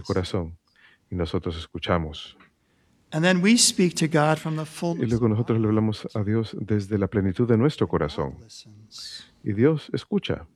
corazón y nosotros escuchamos. And then we speak to God from the Y fullness luego of our nosotros le heart. hablamos a Dios desde la plenitud de nuestro And God corazón. listens. Y Dios escucha.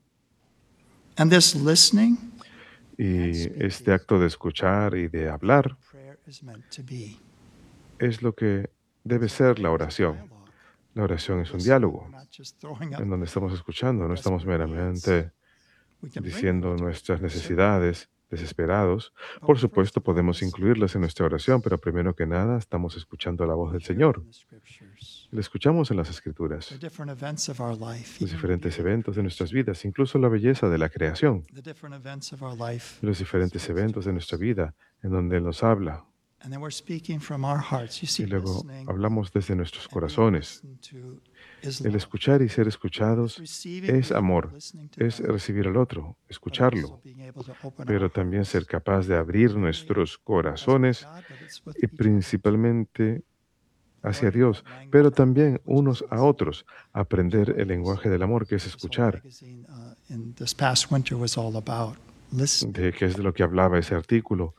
And this listening and Y este speaking acto de escuchar y de hablar what prayer is meant to be. es lo que debe So ser la prayer is a oración. dialogue. La oración We're es un listening. We're diálogo not just throwing up en donde estamos escuchando, our no estamos desperate needs. meramente We can bring them diciendo into it, nuestras certainly. necesidades desesperados. But Por first supuesto, of all, podemos listening to incluirlas en His nuestra oración, voice. pero primero que nada estamos escuchando la voz We del hear it Señor. in the scriptures. La escuchamos en las The Escrituras, different events of our life, los even the diferentes beauty of eventos de nuestras creation. vidas, incluso la belleza de la creación, The different events of our life los He diferentes speaks to eventos de nuestra us. vida en donde Él nos habla. And then we're speaking from our hearts. You see, Y luego listening hablamos desde nuestros and being corazones. listened to is El love. escuchar y ser It's escuchados receiving es people, amor, listening to es them, recibir al otro, but also escucharlo, being able to open our pero también ser hearts, capaz de abrir not only nuestros as with corazones God, but it's with y each other too. principalmente hacia Learning Dios, that language pero of love, también which is unos a listening. otros, aprender el lenguaje del amor, que es This whole escuchar, magazine in this past winter was all about listening. de qué es de lo que hablaba ese artículo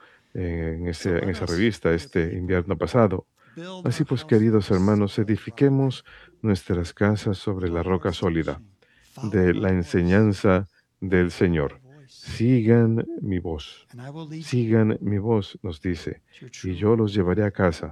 So en let esa us, revista dear este people, invierno pasado. build Así our pues, queridos houses hermanos, on the rock edifiquemos nuestras casas sobre la taught of roca His sólida teaching. de Follow la my voice. enseñanza del Follow my Señor. voice. Sigan mi voz, And I will lead you sigan mi voz, nos dice, to your y true yo los home. llevaré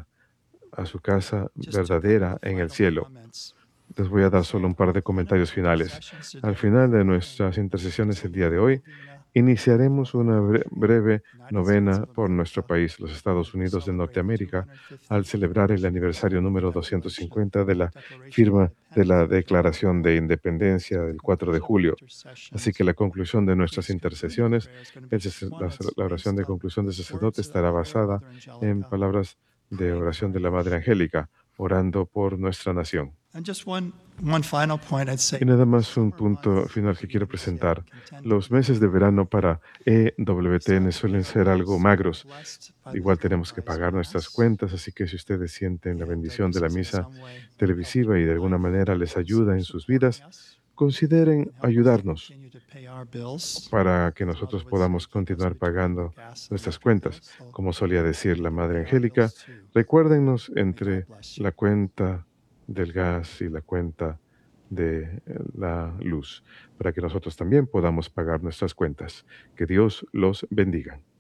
a su casa Just a couple verdadera of en el final cielo. comments. Les voy a dar So solo un par at de the end of comentarios our finales. intercessions Al today, final de we're nuestras going intercesiones to el día lead de a hoy, novena iniciaremos for una our country, breve United States novena of por nuestro America, país, los Estados as we Unidos de celebrate the Norteamérica, al 250th celebrar el anniversary aniversario of the número Declaration 250 de la of firma de Independence la on July Declaración 4th. de Independencia So the del 4 de conclusion of our julio. Así que intercessions, la conclusión de nuestras priest's concluding intercesiones, prayer is going to be one that's la oración based de on conclusión del sacerdote words estará of our basada Mother en Angelica, palabras de praying for oración our de la Madre nation. Angélica, orando por nuestra nación. And just one final point I'd say. Y nada más un Summer punto months final for que quiero EWTN presentar. can tend to Los be meses de verano para EWTN sadly, we suelen are ser algo blessed. We are magros. blessed by the Igual tenemos que televised pagar nuestras mass. cuentas, así que si ustedes sienten la bendición de This la has in misa some way helped televisiva y your de alguna life. manera les ayuda Consider en sus supporting vidas, us consideren and help us to ayudarnos continue to pay our bills. para que As Mother nosotros would say, podamos keep us continuar between pagando gas and nuestras electric cuentas. bills so Como solía decir we la can Madre pay our Angélica, bills too. recuérdennos May God entre bless you. la cuenta del gas y la cuenta de la luz, para que nosotros también podamos pagar nuestras cuentas. Que Dios los bendiga.